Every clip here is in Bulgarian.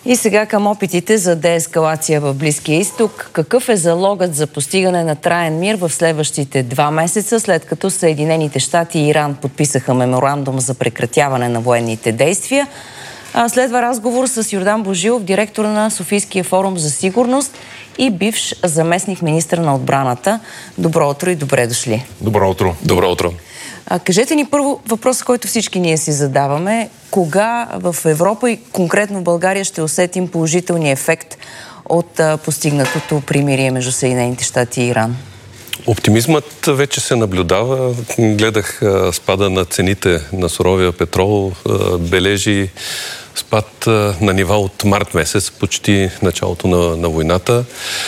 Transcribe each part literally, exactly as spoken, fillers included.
И сега към опитите за деескалация в Близкия изток. Какъв е залогът за постигане на траен мир в следващите два месеца, след като Съединените щати и Иран подписаха меморандум за прекратяване на военните действия? Следва разговор с Йордан Божилов, директор на Софийския форум за сигурност и бивш заместник министър на отбраната. Добро утро и добре дошли. Добро утро. Добро утро. А, кажете ни първо въпрос, който всички ние си задаваме. Кога в Европа и конкретно в България ще усетим положителния ефект от а, постигнатото примирие между Съединените щати и Иран? Оптимизмът вече се наблюдава. Гледах а, спада на цените на суровия петрол, а, бележи спад а, на нива от март месец, почти началото на, на войната.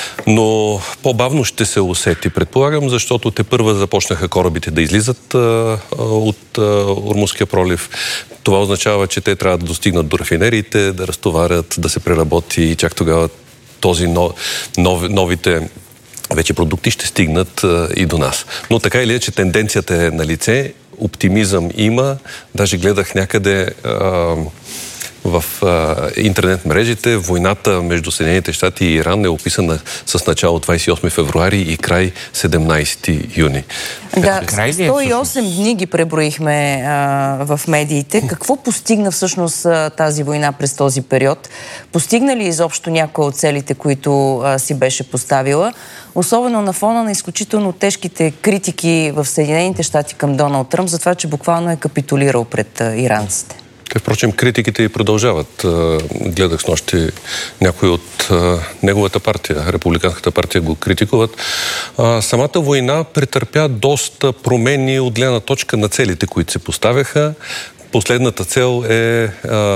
Но по-бавно ще се усети, предполагам, защото те първа започнаха корабите да излизат а, от а, Ормузския пролив. Това означава, че те трябва да достигнат до рафинериите, да разтоварят, да се преработи и чак тогава този нов, нов, новите вече продукти ще стигнат а, и до нас. Но така или иначе тенденцията е на лице, оптимизъм има. Даже гледах някъде а, в а, интернет мрежите, войната между Съединените щати и Иран е описана с начало двадесет и осми февруари и край седемнадесети юни. Да, сто и осем дни ги преброихме а, в медиите. Какво постигна всъщност а, тази война през този период? Постигна ли изобщо някоя от целите, които а, си беше поставила? Особено на фона на изключително тежките критики в Съединените щати към Доналд Тръмп за това, че буквално е капитулирал пред а, иранците. Те, впрочем, критиките и продължават. Гледах снощи някои от неговата партия, републиканската партия, го критикуват. Самата война претърпя доста промени от гледна точка на целите, които се поставяха. Последната цел е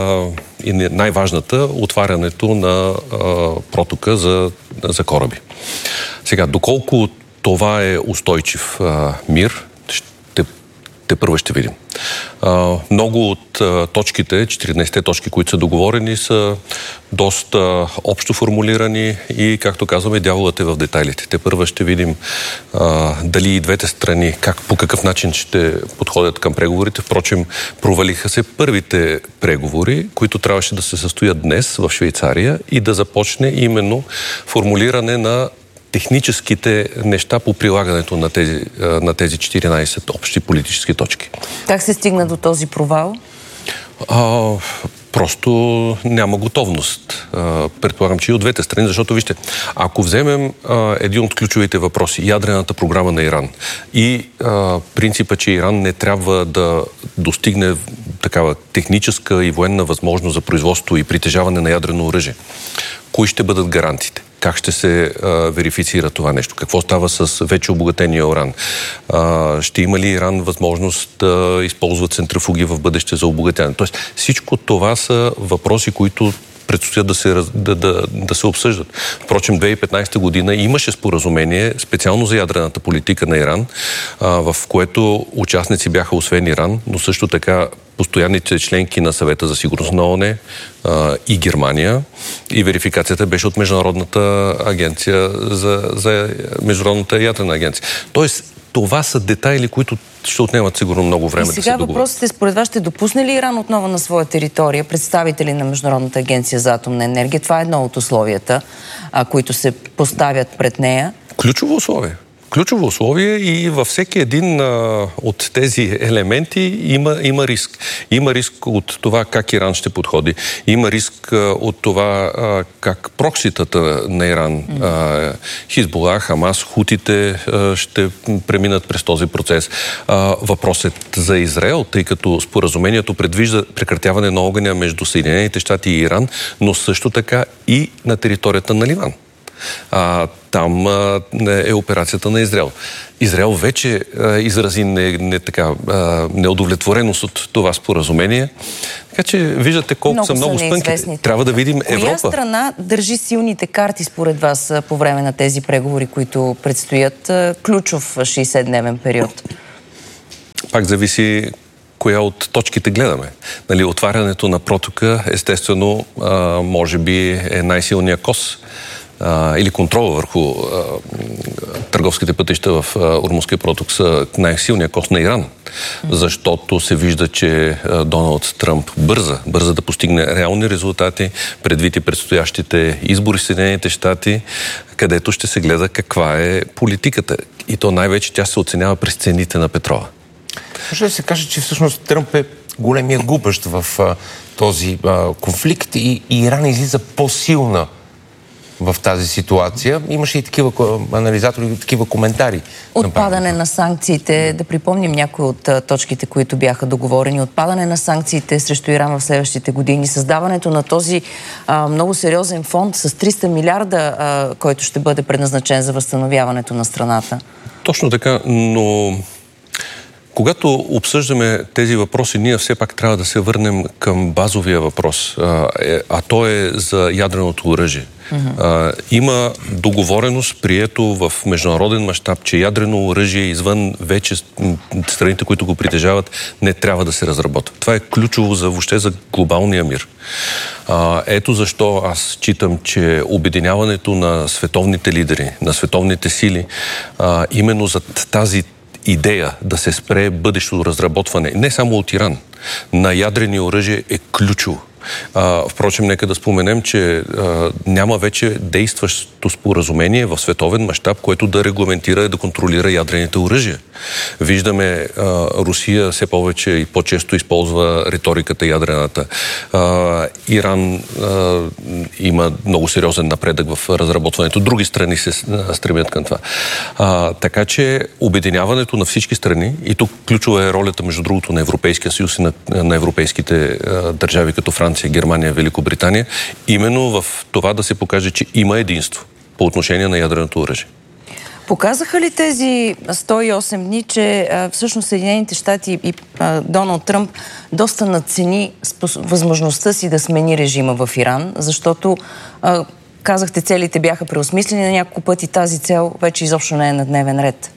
и най-важната – отварянето на протока за, за кораби. Сега, доколко това е устойчив мир, те първо ще видим. А, много от а, точките, четиринадесетте точки, които са договорени, са доста общо формулирани и, както казваме, дяволът е в детайлите. Те първо ще видим а, дали и двете страни, как, по какъв начин ще подходят към преговорите. Впрочем, провалиха се първите преговори, които трябваше да се състоят днес в Швейцария и да започне именно формулиране на техническите неща по прилагането на тези, на тези четиринадесет общи политически точки. Как се стигна до този провал? А, просто няма готовност. А, предполагам, че и от двете страни, защото вижте, ако вземем а, един от ключовите въпроси, ядрената програма на Иран и а, принципа, че Иран не трябва да достигне такава техническа и военна възможност за производство и притежаване на ядрено оръжие, кои ще бъдат гарантите? Как ще се а, верифицира това нещо? Какво става с вече обогатения уран? А, ще има ли Иран възможност да използва центрифуги в бъдеще за обогатяване? Тоест, всичко това са въпроси, които предстоят да се, да, да, да се обсъждат. Впрочем, две хиляди и петнадесета година имаше споразумение специално за ядрената политика на Иран, а, в което участници бяха освен Иран, но също така постоянните членки на Съвета за сигурност на ООН а, и Германия, и верификацията беше от Международната агенция за, за Международната ядрена агенция. Тоест, това са детайли, които ще отнемат сигурно много време да се договорят. И сега въпросът е, според вас, ще допусне ли Иран отново на своя територия представители на Международната агенция за атомна енергия? Това е едно от условията, а, които се поставят пред нея. Ключово условие. Ключово условие и във всеки един а, от тези елементи има, има риск. Има риск от това как Иран ще подходи. Има риск а, от това а, как прокситата на Иран, а, Хизбула, Хамас, хутите а, ще преминат през този процес. А, въпросът за Израел, тъй като споразумението предвижда прекратяване на огъня между Съединените щати и Иран, но също така и на територията на Ливан. А, там а, е операцията на Израел. Израел вече а, изрази не, не, така, а, неудовлетвореност от това споразумение. Така че виждате колко много са много спънки. Трябва да видим Европа. Коя страна държи силните карти според вас по време на тези преговори, които предстоят? Ключов шейсетдневен период. Пак зависи коя от точките гледаме. Нали, отварянето на протока, естествено, а, може би е най-силният кос. а, или контрола върху а, търговските пътища в Ормузския проток са най-силния кост на Иран, защото се вижда, че а, Доналд Тръмп бърза, бърза да постигне реални резултати, предвид и предстоящите избори в Съединените щати, където ще се гледа каква е политиката. И то най-вече тя се оценява през цените на петрола. Може да се каже, че всъщност Тръмп е големия губещ в а, този а, конфликт и, и Иран излиза по-силна в тази ситуация. Имаше и такива анализатори, такива коментари. Отпадане на санкциите, да припомним някои от а, точките, които бяха договорени. Отпадане на санкциите срещу Иран в следващите години. Създаването на този а, много сериозен фонд с триста милиарда, а, който ще бъде предназначен за възстановяването на страната. Точно така, но когато обсъждаме тези въпроси, ние все пак трябва да се върнем към базовия въпрос, а, е, а то е за ядреното оръжие. Mm-hmm. А, има договореност, прието в международен мащаб, че ядрено оръжие извън вече страните, които го притежават, не трябва да се разработва. Това е ключово за въобще за глобалния мир. А, ето защо аз считам, че обединяването на световните лидери, на световните сили, а, именно за тази идея да се спре бъдещото разработване, не само от Иран, на ядрени оръжия е ключово. А, впрочем, нека да споменем, че а, няма вече действащо споразумение в световен мащаб, което да регламентира и да контролира ядрените оръжия. Виждаме, а, Русия все повече и по-често използва риториката ядрената. А, Иран а, има много сериозен напредък в разработването. Други страни се стремят към това. А, така че обединяването на всички страни, и тук ключова е ролята, между другото, на Европейския съюз и на, на европейските а, държави, като Франция, Германия, Великобритания, именно в това да се покаже, че има единство по отношение на ядреното оръжие. Показаха ли тези сто и осем дни, че а, всъщност Съединените щати и а, Доналд Тръмп доста надцени спос... възможността си да смени режима в Иран, защото а, казахте, целите бяха преосмислени на няколко пъти, тази цел вече изобщо не е на дневен ред?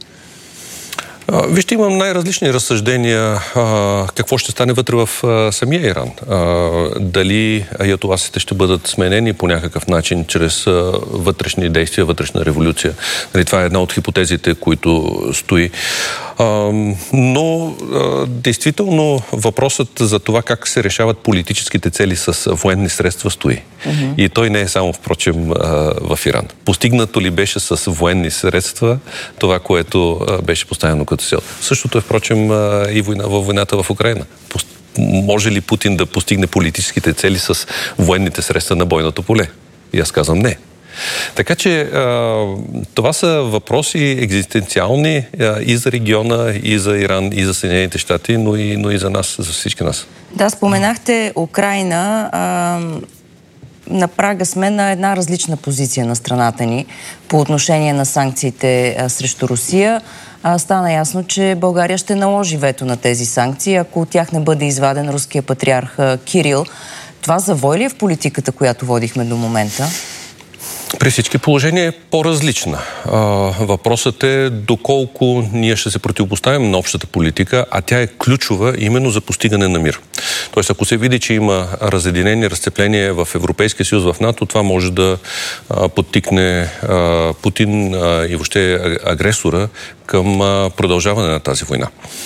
Вижте, имам най-различни разсъждения а, какво ще стане вътре в а, самия Иран. А, дали аятоласите ще бъдат сменени по някакъв начин чрез а, вътрешни действия, вътрешна революция. Дали, това е една от хипотезите, които стои. А, но а, действително въпросът за това как се решават политическите цели с военни средства стои. Mm-hmm. И той не е само, впрочем, а, в Иран. Постигнато ли беше с военни средства това, което а, беше поставено като цел? Същото е, впрочем, а, и война, във войната в Украйна. Може ли Путин да постигне политическите цели с военните средства на бойното поле? И аз казвам не. Така че а, това са въпроси екзистенциални а, и за региона, и за Иран, и за Съединените щати, но и, но и за нас, за всички нас. Да, споменахте Украйна. А, на прага сме на една различна позиция на страната ни по отношение на санкциите а, срещу Русия. А, стана ясно, че България ще наложи вето на тези санкции, ако от тях не бъде изваден руския патриарх а, Кирил. Това завой ли е в политиката, която водихме до момента? При всички положения е по-различна. А, въпросът е доколко ние ще се противопоставим на общата политика, а тя е ключова именно за постигане на мир. Тоест, ако се види, че има разединение, разцепление в Европейския съюз, в НАТО, това може да а, подтикне а, Путин а, и въобще агресора към а, продължаване на тази война.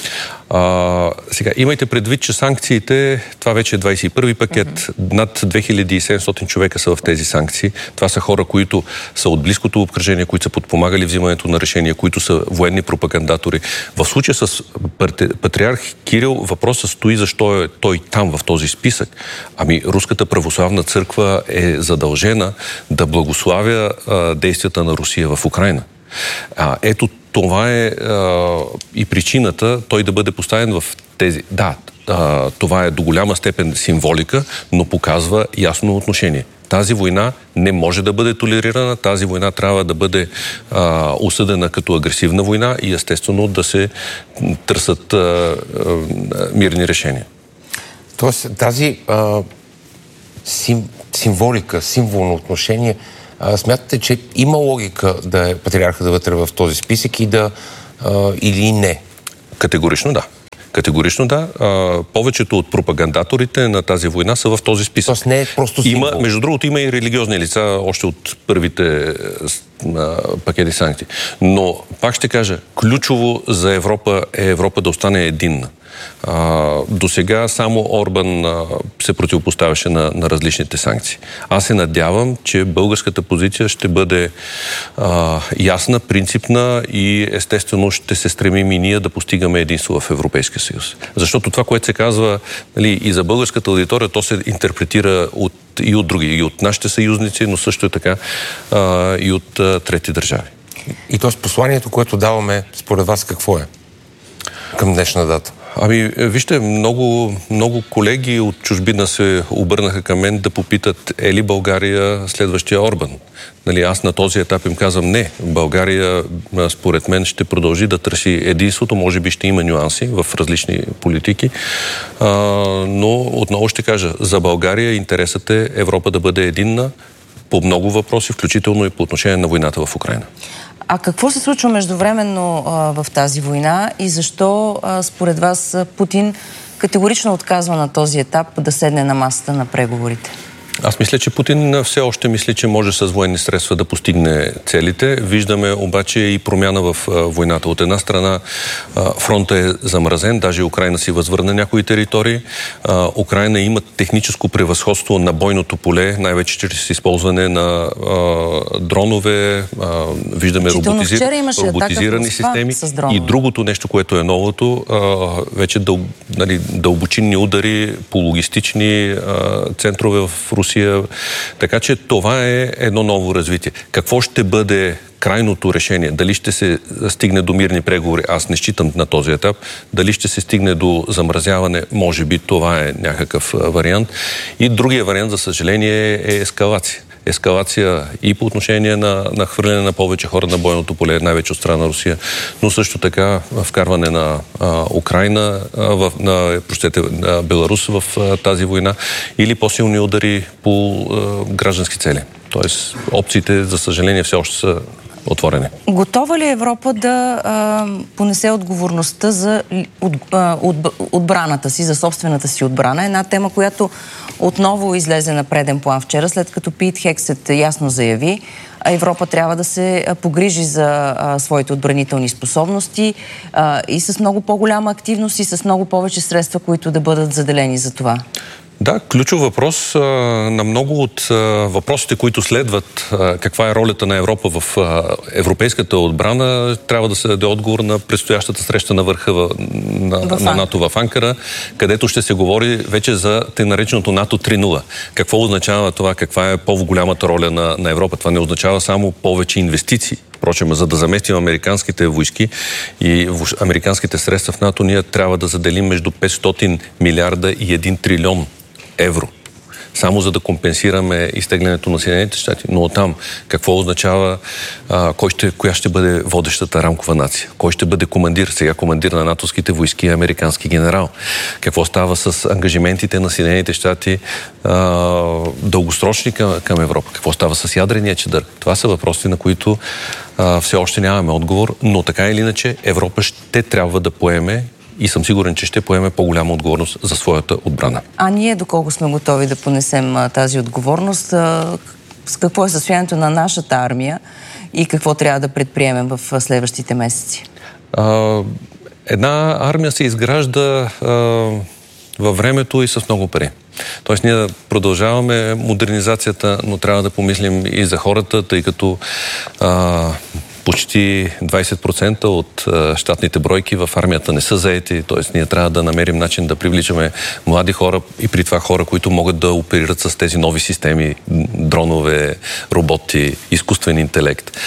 А, сега, имайте предвид, че санкциите, това вече е двадесет и първи пакет, mm-hmm. над две хиляди и седемстотин човека са в тези санкции. Това са хора, които са от близкото обкръжение, които са подпомагали взимането на решения, които са военни пропагандатори. В случая с патриарх Кирил въпросът стои защо е той там в този списък. Ами, Руската православна църква е задължена да благославя а, действията на Русия в Украйна. А, ето това е а, и причината той да бъде поставен в тези... Да, а, това е до голяма степен символика, но показва ясно отношение. Тази война не може да бъде толерирана, тази война трябва да бъде а, осъдена като агресивна война и естествено да се търсят а, а, мирни решения. Тоест тази а, сим, символика, символно отношение, а, смятате, че има логика да е патриарха да вътре в този списък и да а, или не? Категорично да. Категорично да. А, повечето от пропагандаторите на тази война са в този списък. Тоест не е просто символ. Има, между другото, има и религиозни лица още от първите а, пакети санкции. Но, пак ще кажа, ключово за Европа е Европа да остане единна. До сега само Орбан а, се противопоставяше на, на различните санкции. Аз се надявам, че българската позиция ще бъде а, ясна, принципна и естествено ще се стремим и ние да постигаме единство в Европейския съюз. Защото това, което се казва, нали, и за българската аудитория, то се интерпретира от, и от други, и от нашите съюзници, но също е така а, и от а, трети държави. И т.е. посланието, което даваме, според вас какво е към днешна дата? Ами, вижте, много, много колеги от чужбина се обърнаха към мен да попитат, е ли България следващия Орбан? Нали, аз на този етап им казвам не. България, според мен, ще продължи да търси единството, може би ще има нюанси в различни политики, а, но отново ще кажа, за България интересът е Европа да бъде единна по много въпроси, включително и по отношение на войната в Украйна. А какво се случва междувременно а, в тази война и защо а, според вас Путин категорично отказва на този етап да седне на масата на преговорите? Аз мисля, че Путин все още мисли, че може с военни средства да постигне целите. Виждаме обаче и промяна в войната. От една страна фронта е замразен, даже Украйна си възвърна някои територии. Украйна има техническо превъзходство на бойното поле, най-вече чрез използване на дронове, виждаме роботизир... роботизирани системи. И другото нещо, което е новото, вече дъл... нали, дълбочинни удари по логистични центрове в Русия. Така че това е едно ново развитие. Какво ще бъде крайното решение? Дали ще се стигне до мирни преговори? Аз не считам на този етап. Дали ще се стигне до замразяване? Може би това е някакъв вариант. И другия вариант, за съжаление, е ескалация. Ескалация и по отношение на, на хвърляне на повече хора на бойното поле, най-вече от страна на Русия, но също така вкарване на а, Украйна, а, в, на, простете, на Беларус в а, тази война или по-силни удари по а, граждански цели. Тоест, опциите, за съжаление, все още са отворени. Готова ли Европа да а, понесе отговорността за от, а, от, отбраната си, за собствената си отбрана? Една тема, която отново излезе на преден план вчера, след като Пит Хексет ясно заяви, Европа трябва да се погрижи за а, своите отбранителни способности а, и с много по-голяма активност и с много повече средства, които да бъдат заделени за това. Да, ключов въпрос а, на много от а, въпросите, които следват а, каква е ролята на Европа в а, европейската отбрана, трябва да се даде отговор на предстоящата среща на върха в, на, на НАТО в Анкара, където ще се говори вече за тъй нареченото НАТО три нула. Какво означава това? Каква е по-голямата роля на, на Европа? Това не означава само повече инвестиции. Впрочем, за да заместим американските войски и американските средства в НАТО, ние трябва да заделим между петстотин милиарда и един трилион евро. Само за да компенсираме изтеглянето на Съединените щати. Но оттам какво означава, а, кой ще, коя ще бъде водещата рамкова нация? Кой ще бъде командир? Сега командир на натовските войски е американски генерал. Какво става с ангажиментите на Съединените щати а, дългосрочни към, към Европа? Какво става с ядрения чадър? Това са въпроси, на които а, все още нямаме отговор, но така или иначе Европа ще трябва да поеме и съм сигурен, че ще поеме по-голяма отговорност за своята отбрана. А ние доколко сме готови да понесем а, тази отговорност? А, с какво е състоянието на нашата армия и какво трябва да предприемем в а, следващите месеци? А, една армия се изгражда а, във времето и с много пари. Тоест ние продължаваме модернизацията, но трябва да помислим и за хората, тъй като а, почти двайсет процента от а, щатните бройки в армията не са заети, т.е. ние трябва да намерим начин да привличаме млади хора и при това хора, които могат да оперират с тези нови системи, дронове, роботи, изкуствен интелект.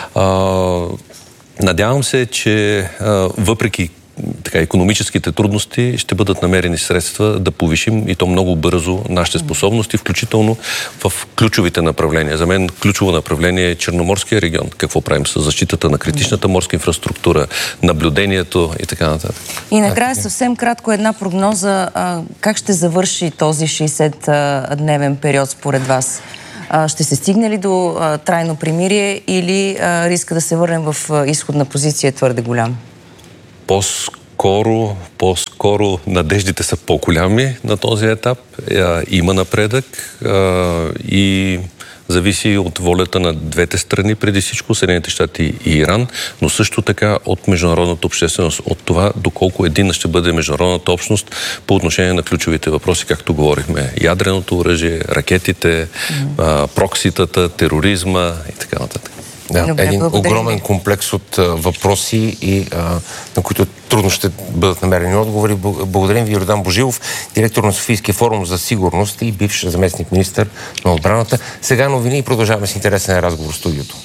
А, надявам се, че а, въпреки така, икономическите трудности, ще бъдат намерени средства да повишим и то много бързо нашите способности, включително в ключовите направления. За мен ключово направление е Черноморския регион. Какво правим с защитата на критичната морска инфраструктура, наблюдението и така нататък. И накрая съвсем кратко една прогноза. Как ще завърши този шейсетдневен период според вас? Ще се стигне ли до трайно примирие или риска да се върнем в изходна позиция е твърде голям? По-скоро, по-скоро по-скоро надеждите са по-голями на този етап. Има напредък и зависи от волята на двете страни, преди всичко Съединените щати и Иран, но също така от международната общественост, от това доколко единна ще бъде международната общност по отношение на ключовите въпроси, както говорихме. Ядреното оръжие, ракетите, mm-hmm. прокситата, тероризма и така нататък. Да, Добре, един благодарим. огромен комплекс от а, въпроси, и, а, на които трудно ще бъдат намерени отговори. Благодарим ви, Йордан Божилов, директор на Софийския форум за сигурност и бивш заместник министър на отбраната. Сега новини и продължаваме с интересен разговор в студиото.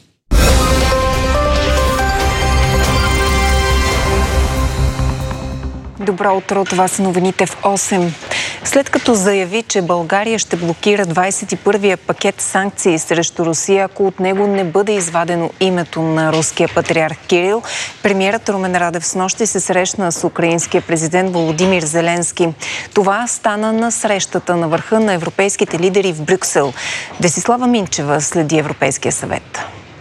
Добро утро, това са новините в осем. След като заяви, че България ще блокира двадесет и първия пакет санкции срещу Русия, ако от него не бъде извадено името на руския патриарх Кирил, премиерът Румен Радев снощи се срещна с украинския президент Володимир Зеленски. Това стана на срещата на върха на европейските лидери в Брюксел. Десислава Минчева следи Европейския съвет.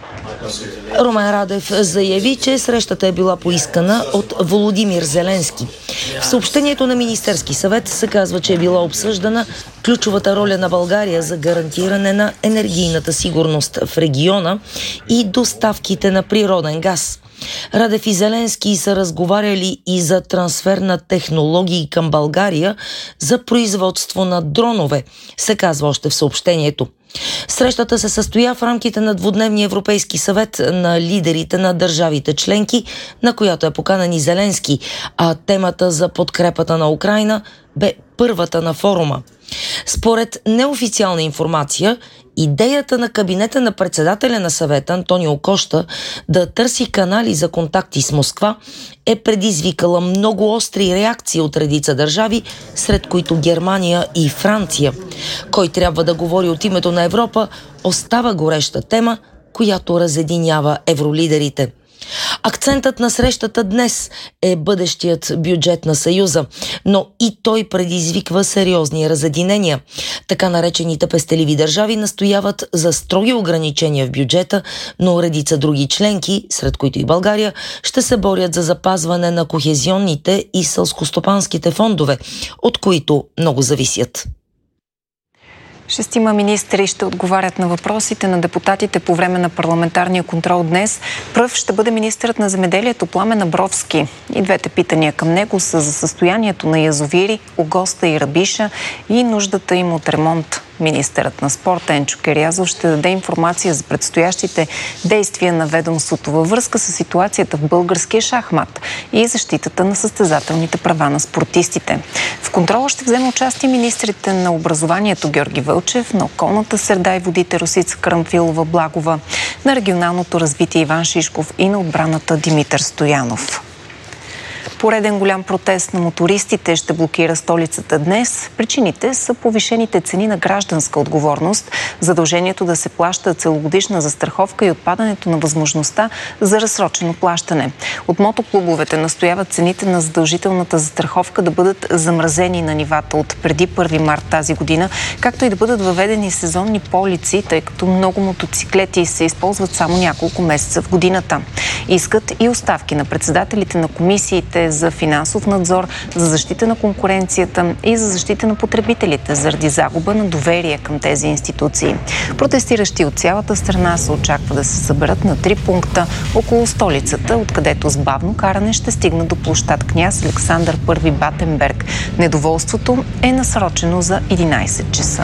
Румен Радев заяви, че срещата е била поискана от Володимир Зеленски. В съобщението на Министерски съвет се казва, че е била обсъждана ключовата роля на България за гарантиране на енергийната сигурност в региона и доставките на природен газ. Радев и Зеленски са разговаряли и за трансфер на технологии към България за производство на дронове, се казва още в съобщението. Срещата се състоя в рамките на двудневния Европейски съвет на лидерите на държавите членки, на която е поканен и Зеленски, а темата за подкрепата на Украйна бе първата на форума. Според неофициална информация, идеята на кабинета на председателя на съвета Антонио Коща да търси канали за контакти с Москва е предизвикала много остри реакции от редица държави, сред които Германия и Франция. Кой трябва да говори от името на Европа, остава гореща тема, която разединява евролидерите. Акцентът на срещата днес е бъдещият бюджет на Съюза, но и той предизвиква сериозни разединения. Така наречените пестеливи държави настояват за строги ограничения в бюджета, но редица други членки, сред които и България, ще се борят за запазване на кохезионните и селскостопанските фондове, от които много зависят. Шестима министри ще отговарят на въпросите на депутатите по време на парламентарния контрол днес. Пръв ще бъде министърът на земеделието Пламен Абровски. И двете питания към него са за състоянието на язовири, Огоста и Рабиша и нуждата им от ремонт. Министърът на спорта Енчо Керязов ще даде информация за предстоящите действия на ведомството във връзка с ситуацията в българския шахмат и защитата на състезателните права на спортистите. В контрола ще вземе участие министрите на образованието Георги Вълчев, на околната среда и водите Росица Карамфилова-Благова, на регионалното развитие Иван Шишков и на отбраната Димитър Стоянов. Пореден голям протест на мотористите ще блокира столицата днес. Причините са повишените цени на гражданска отговорност, задължението да се плаща целогодишна застраховка и отпадането на възможността за разсрочено плащане. От мотоклубовете настояват цените на задължителната застраховка да бъдат замразени на нивата от преди първи март тази година, както и да бъдат въведени сезонни полици, тъй като много мотоциклети се използват само няколко месеца в годината. Искат и оставки на председателите на комисиите за финансов надзор, за защита на конкуренцията и за защита на потребителите заради загуба на доверие към тези институции. Протестиращи от цялата страна се очаква да се съберат на три пункта около столицата, откъдето с бавно каране ще стигнат до площад Княз Александър Първи Батенберг. Недоволството е насрочено за единайсет часа.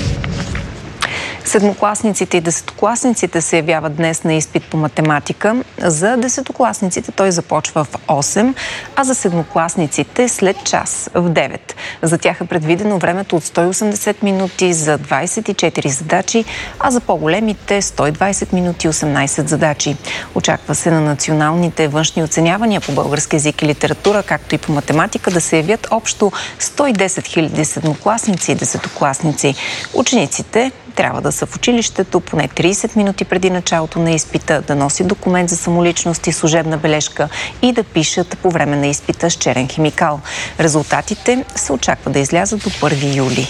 Седмокласниците и десетокласниците се явяват днес на изпит по математика. За десетокласниците той започва в осем, а за седмокласниците след час в девет. За тях е предвидено времето от сто и осемдесет минути за двайсет и четири задачи, а за по-големите сто и двайсет минути и осемнайсет задачи. Очаква се на националните външни оценявания по български език и литература, както и по математика, да се явят общо сто и десет хиляди седмокласници и десетокласници. Учениците трябва да са в училището поне трийсет минути преди началото на изпита, да носят документ за самоличност и служебна бележка и да пишат по време на изпита с черен химикал. Резултатите се очаква да излязат до първи юли.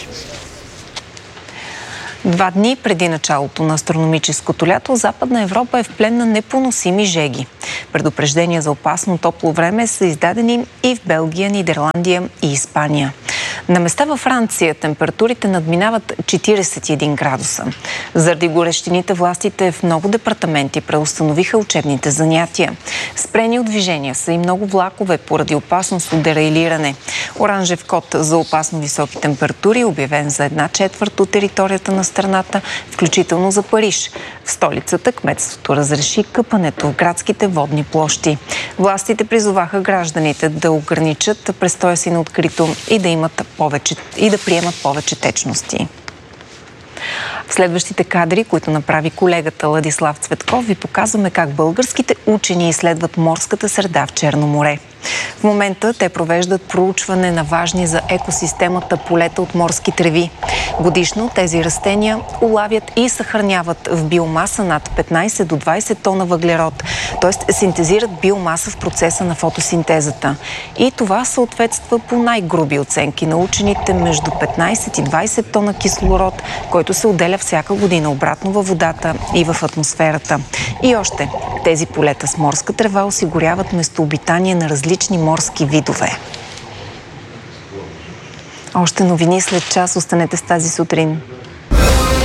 Два дни преди началото на астрономическото лято, Западна Европа е в плен на непоносими жеги. Предупреждения за опасно топло време са издадени и в Белгия, Нидерландия и Испания. На места във Франция температурите надминават четиридесет и един градуса. Заради горещините властите в много департаменти преустановиха учебните занятия. Спрени от движения са и много влакове поради опасност от дерайлиране. Оранжев код за опасно високи температури, обявен за една четвърт от територията на страната, включително за Париж. В столицата кметството разреши къпането в градските водни площи. Властите призоваха гражданите да ограничат престоя си на открито и да имат повече, и да приемат повече течности. В следващите кадри, които направи колегата Ладислав Цветков, ви показваме как българските учени изследват морската среда в Черно море. В момента те провеждат проучване на важни за екосистемата полета от морски треви. Годишно тези растения улавят и съхраняват в биомаса над петнайсет до двайсет тона въглерод, т.е. синтезират биомаса в процеса на фотосинтезата. И това съответства по най-груби оценки на учените между петнайсет и двайсет тона кислород, който се отделя всяка година обратно във водата и в атмосферата. И още, тези полета с морска трева осигуряват местообитание на различни морски видове. Още новини след час. Останете с тази сутрин.